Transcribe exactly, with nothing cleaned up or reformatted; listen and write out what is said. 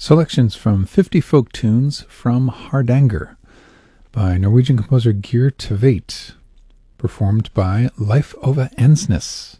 Selections from fifty folk tunes from Hardanger by Norwegian composer Geir Tveit, performed by Leif Ove Ensnes.